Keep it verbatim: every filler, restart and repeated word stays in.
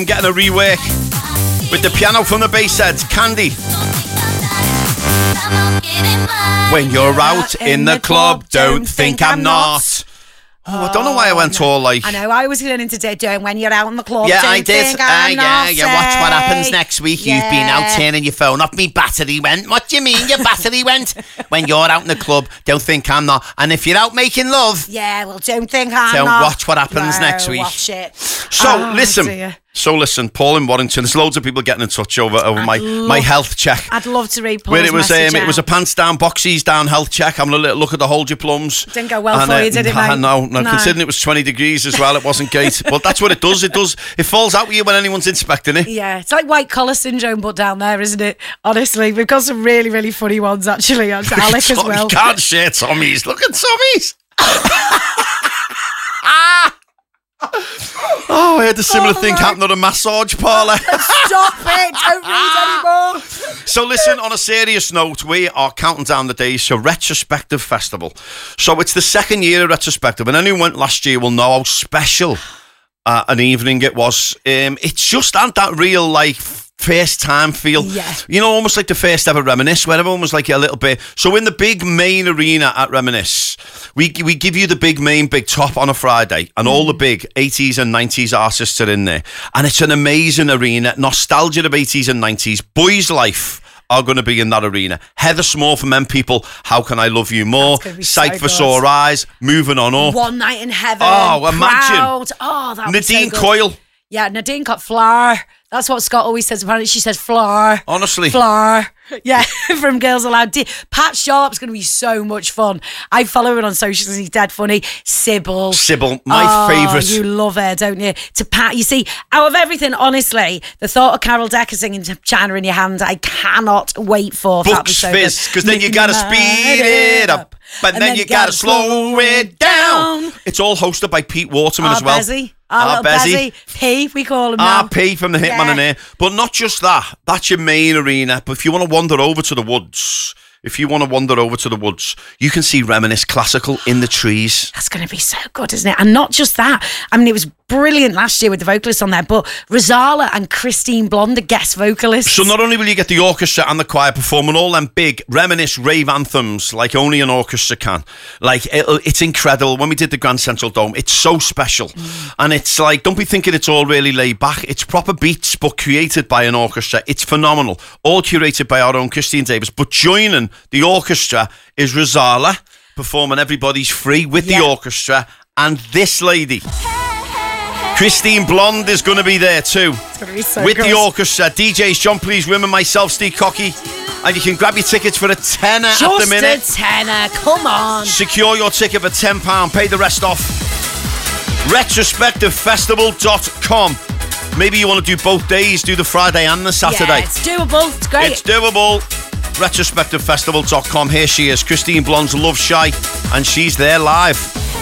getting a rework with the piano from the bass heads. Candy. When you're out in the club, don't think I'm not. Oh, I don't know why I went no. all like... I know, I was learning today doing when you're out in the club. Yeah, don't I did. Think Uh, I'm yeah, yeah. Watch what happens naughty. next week. Yeah. You've been out turning your phone off. Me battery went. What do you mean your battery went? When you're out in the club, don't think I'm not. And if you're out making love... Yeah, well, don't think I'm Don't not. watch what happens no, next week. Watch it. So, Oh, listen. dear. So, listen. Paul in Warrington. There's loads of people getting in touch over, over my, love- my health check. I'd love to read Paul's Where it was, message um, it was a out. pants down, boxies down health check. I'm going to look at the hold your plums. Didn't go well And, for uh, you, did it, nah, mate? No, no, No. considering it was twenty degrees as well, it wasn't great. But that's what it does. It does. It falls out with you when anyone's inspecting it. Yeah, it's like white collar syndrome, but down there, isn't it? Honestly, we've got some really, really funny ones, actually. And Alec as well. You can't share Tommy's. Look at Tommy's. Oh, I had a similar Oh, thing my- happen at a massage parlour. Stop it! Don't read anymore. So listen, on a serious note, we are counting down the days to Retrospective Festival. So it's the second year of Retrospective, and anyone who went last year will know how special uh, an evening it was. Um, it's just had that real, like, first time feel. Yeah. You know, almost like the first ever Reminisce, where everyone was like a little bit. So in the big main arena at Reminisce, we we give you the big main big top on a Friday, and all the big eighties and nineties artists are in there, and it's an amazing arena, nostalgia of eighties and nineties. Boys Life are going to be in that arena. Heather Small from Men People, How Can I Love You More? That's gonna be Sight so for good. Sore Eyes, Moving On Up. One Night in Heaven. Oh, imagine. Proud. Oh, that was so Nadine good. Coyle. Yeah, Nadine got flour. That's what Scott always says. Apparently, she says flour. Honestly. Flour. Yeah, from Girls Aloud. D- Pat Sharp's going to be so much fun. I follow her on socials. He's dead funny. Sybil. Sybil, my oh, favourite. You love her, don't you? To Pat, you see, out of everything, honestly, the thought of Carol Decker singing China in Your Hand, I cannot wait for. That was Books so Fizz, because then you Making got to my speed mind it up, but and then you got to slow it down. It's all hosted by Pete Waterman Our as well. Bezzy. Our little Bezzy. P, we call him now. R P from the Hitman Yeah. in there. But not just that. That's your main arena. But if you want to wander over to the woods, if you want to wander over to the woods, you can see Reminisce Classical in the trees. That's going to be so good, isn't it? And not just that. I mean, it was brilliant last year with the vocalists on there, but Rosala and Christine Blonde, the guest vocalists. So not only will you get the orchestra and the choir performing all them big Reminisce rave anthems like only an orchestra can. Like, it, it's incredible. When we did the Grand Central Dome, it's so special. Mm. And it's like, don't be thinking it's all really laid back. It's proper beats, but created by an orchestra. It's phenomenal. All curated by our own Christine Davis. But joining the orchestra is Rosala, performing Everybody's Free with yeah. the orchestra. And this lady, Christine Blonde, is going to be there too. It's going to be so with good. the orchestra. D Js John Please Women, myself, Steve Cocky. And you can grab your tickets for a tenner Just at the minute. a tenner, come on. Secure your ticket for ten pounds, pay the rest off. retrospective festival dot com. Maybe you want to do both days, do the Friday and the Saturday. Yeah, it's doable, it's great. It's doable. retrospective festival dot com. Here she is, Christine Blonde's Love Shy, and she's there live.